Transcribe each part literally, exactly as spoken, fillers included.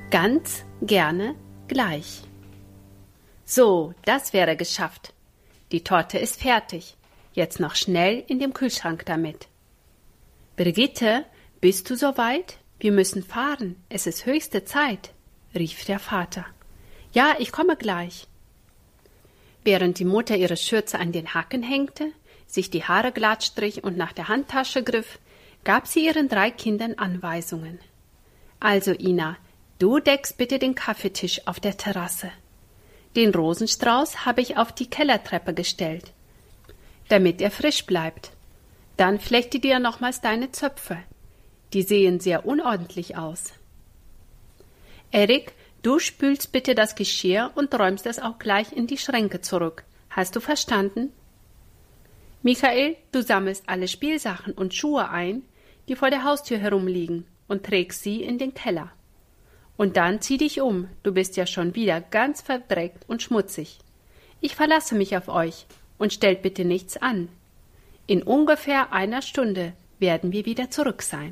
Ganz gerne gleich. So, das wäre geschafft. Die Torte ist fertig. Jetzt noch schnell in den Kühlschrank damit. Brigitte, bist du soweit? Wir müssen fahren. Es ist höchste Zeit, rief der Vater. Ja, ich komme gleich. Während die Mutter ihre Schürze an den Hacken hängte, sich die Haare glatt strich und nach der Handtasche griff, gab sie ihren drei Kindern Anweisungen. Also, Ina, du deckst bitte den Kaffeetisch auf der Terrasse. Den Rosenstrauß habe ich auf die Kellertreppe gestellt, damit er frisch bleibt. Dann flechte dir nochmals deine Zöpfe. Die sehen sehr unordentlich aus. Erik, du spülst bitte das Geschirr und räumst es auch gleich in die Schränke zurück. Hast du verstanden? Michael, du sammelst alle Spielsachen und Schuhe ein, die vor der Haustür herumliegen, und trägst sie in den Keller. Und dann zieh dich um, du bist ja schon wieder ganz verdreckt und schmutzig. Ich verlasse mich auf euch und stellt bitte nichts an. In ungefähr einer Stunde werden wir wieder zurück sein.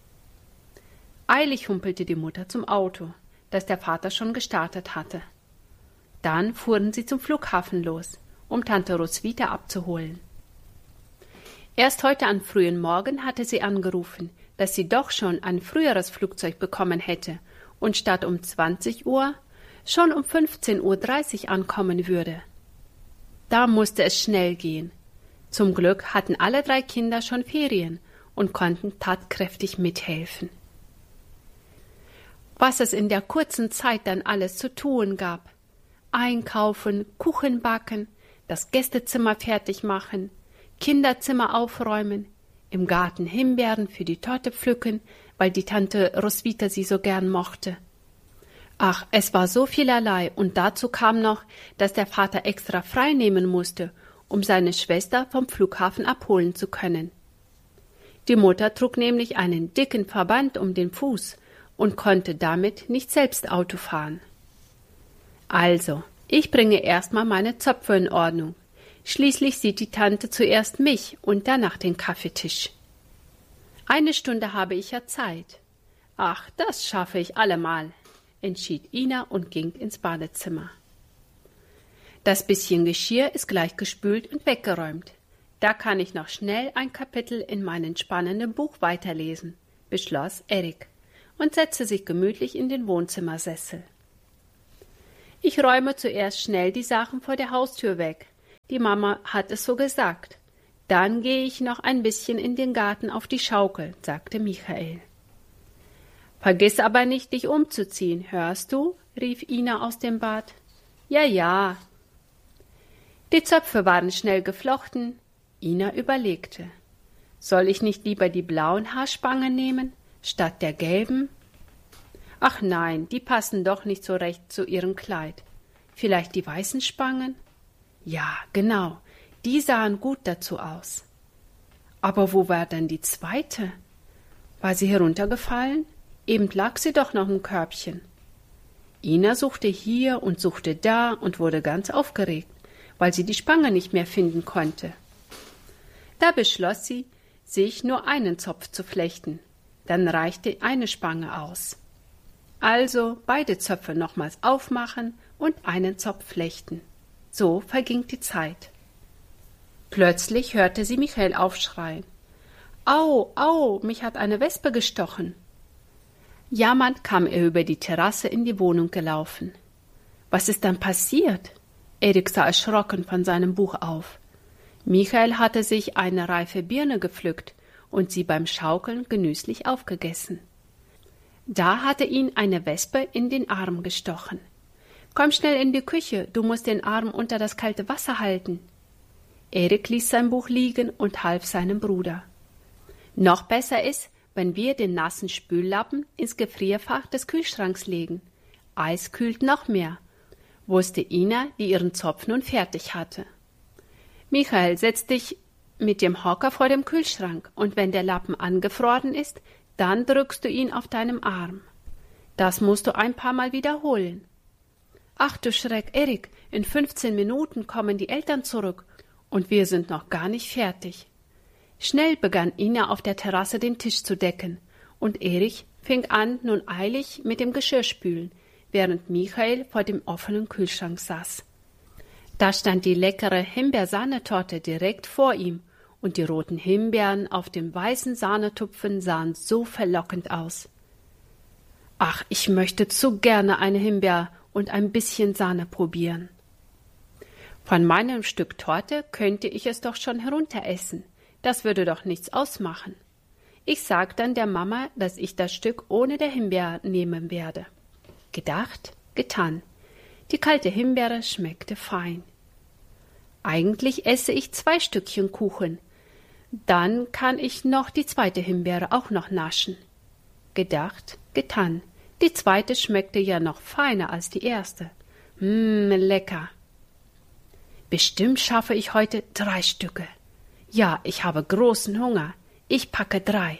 Eilig humpelte die Mutter zum Auto, das der Vater schon gestartet hatte. Dann fuhren sie zum Flughafen los, um Tante Roswitha abzuholen. Erst heute am frühen Morgen hatte sie angerufen, dass sie doch schon ein früheres Flugzeug bekommen hätte und statt um zwanzig Uhr schon um fünfzehn Uhr dreißig ankommen würde. Da musste es schnell gehen. Zum Glück hatten alle drei Kinder schon Ferien und konnten tatkräftig mithelfen. Was es in der kurzen Zeit dann alles zu tun gab. Einkaufen, Kuchen backen, das Gästezimmer fertig machen, Kinderzimmer aufräumen, im Garten Himbeeren für die Torte pflücken, weil die Tante Roswitha sie so gern mochte. Ach, es war so vielerlei, und dazu kam noch, dass der Vater extra frei nehmen musste, um seine Schwester vom Flughafen abholen zu können. Die Mutter trug nämlich einen dicken Verband um den Fuß und konnte damit nicht selbst Auto fahren. Also, ich bringe erstmal meine Zöpfe in Ordnung. Schließlich sieht die Tante zuerst mich und danach den Kaffeetisch. Eine Stunde habe ich ja Zeit. Ach, das schaffe ich allemal, entschied Ina und ging ins Badezimmer. Das bisschen Geschirr ist gleich gespült und weggeräumt. Da kann ich noch schnell ein Kapitel in meinem spannenden Buch weiterlesen, beschloss Erik und setzte sich gemütlich in den Wohnzimmersessel. Ich räume zuerst schnell die Sachen vor der Haustür weg. Die Mama hat es so gesagt. Dann gehe ich noch ein bisschen in den Garten auf die Schaukel, sagte Michael. Vergiss aber nicht, dich umzuziehen, hörst du? Rief Ina aus dem Bad. Ja, ja. Die Zöpfe waren schnell geflochten. Ina überlegte. Soll ich nicht lieber die blauen Haarspangen nehmen, statt der gelben? Ach nein, die passen doch nicht so recht zu ihrem Kleid. Vielleicht die weißen Spangen? Ja, genau, die sahen gut dazu aus. Aber wo war denn die zweite? War sie heruntergefallen? Eben lag sie doch noch im Körbchen. Ina suchte hier und suchte da und wurde ganz aufgeregt, weil sie die Spange nicht mehr finden konnte. Da beschloss sie, sich nur einen Zopf zu flechten. Dann reichte eine Spange aus. Also beide Zöpfe nochmals aufmachen und einen Zopf flechten. So verging die Zeit. Plötzlich hörte sie Michael aufschreien. Au, au, mich hat eine Wespe gestochen. Jammernd kam er über die Terrasse in die Wohnung gelaufen. Was ist dann passiert? Erik sah erschrocken von seinem Buch auf. Michael hatte sich eine reife Birne gepflückt und sie beim Schaukeln genüsslich aufgegessen. Da hatte ihn eine Wespe in den Arm gestochen. Komm schnell in die Küche, du musst den Arm unter das kalte Wasser halten. Erik ließ sein Buch liegen und half seinem Bruder. Noch besser ist, wenn wir den nassen Spüllappen ins Gefrierfach des Kühlschranks legen. Eis kühlt noch mehr, wusste Ina, die ihren Zopf nun fertig hatte. Michael, setz dich mit dem Hocker vor dem Kühlschrank, und wenn der Lappen angefroren ist, dann drückst du ihn auf deinem Arm. Das musst du ein paar Mal wiederholen. Ach du Schreck, Erik, in fünfzehn Minuten kommen die Eltern zurück und wir sind noch gar nicht fertig. Schnell begann Ina auf der Terrasse den Tisch zu decken und Erich fing an, nun eilig mit dem Geschirrspülen, während Michael vor dem offenen Kühlschrank saß. Da stand die leckere Himbeersahnetorte direkt vor ihm, und die roten Himbeeren auf dem weißen Sahnetupfen sahen so verlockend aus. Ach, ich möchte zu gerne eine Himbeer und ein bisschen Sahne probieren. Von meinem Stück Torte könnte ich es doch schon herunteressen. Das würde doch nichts ausmachen. Ich sag dann der Mama, dass ich das Stück ohne der Himbeer nehmen werde. Gedacht, getan. Die kalte Himbeere schmeckte fein. Eigentlich esse ich zwei Stückchen Kuchen. Dann kann ich noch die zweite Himbeere auch noch naschen. Gedacht, getan. Die zweite schmeckte ja noch feiner als die erste. Mmm, lecker. Bestimmt schaffe ich heute drei Stücke. Ja, ich habe großen Hunger. Ich packe drei.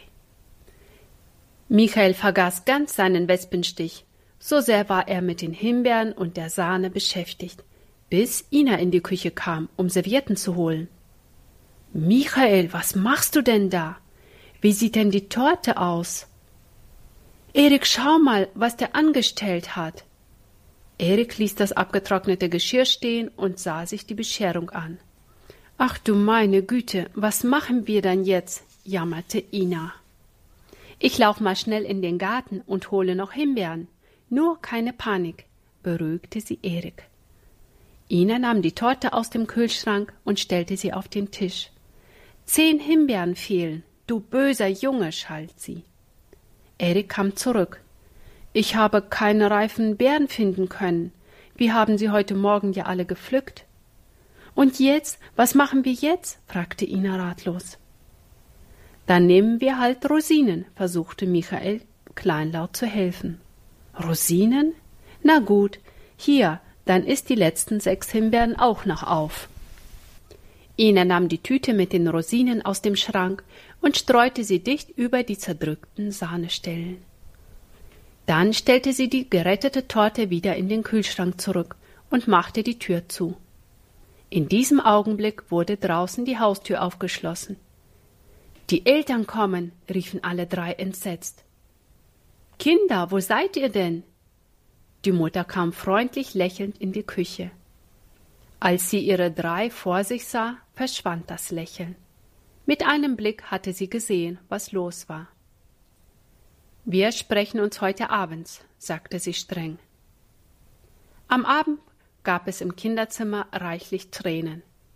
Michael vergaß ganz seinen Wespenstich. So sehr war er mit den Himbeeren und der Sahne beschäftigt, bis Ina in die Küche kam, um Servietten zu holen. »Michael, was machst du denn da? Wie sieht denn die Torte aus?« »Erik, schau mal, was der angestellt hat.« Erik ließ das abgetrocknete Geschirr stehen und sah sich die Bescherung an. »Ach du meine Güte, was machen wir dann jetzt?« jammerte Ina. »Ich lauf mal schnell in den Garten und hole noch Himbeeren. Nur keine Panik«, beruhigte sie Erik. Ina nahm die Torte aus dem Kühlschrank und stellte sie auf den Tisch. »Zehn Himbeeren fehlen, du böser Junge«, schalt sie. Erik kam zurück. »Ich habe keine reifen Beeren finden können. Wir haben sie heute Morgen ja alle gepflückt.« »Und jetzt? Was machen wir jetzt?« fragte Ina ratlos. »Dann nehmen wir halt Rosinen«, versuchte Michael kleinlaut zu helfen. »Rosinen? Na gut, hier, dann isst die letzten sechs Himbeeren auch noch auf.« Ina nahm die Tüte mit den Rosinen aus dem Schrank und streute sie dicht über die zerdrückten Sahnestellen. Dann stellte sie die gerettete Torte wieder in den Kühlschrank zurück und machte die Tür zu. In diesem Augenblick wurde draußen die Haustür aufgeschlossen. »Die Eltern kommen«, riefen alle drei entsetzt. »Kinder, wo seid ihr denn?« Die Mutter kam freundlich lächelnd in die Küche. Als sie ihre drei vor sich sah, verschwand das Lächeln. Mit einem Blick hatte sie gesehen, was los war. »Wir sprechen uns heute abends«, sagte sie streng. Am Abend gab es im Kinderzimmer reichlich Tränen.